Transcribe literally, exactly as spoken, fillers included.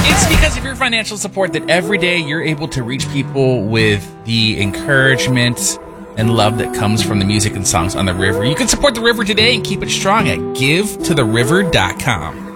It's because of your financial support that every day you're able to reach people with the encouragement and love that comes from the music and songs on the river. You can support the river today and keep it strong at give to the river dot com.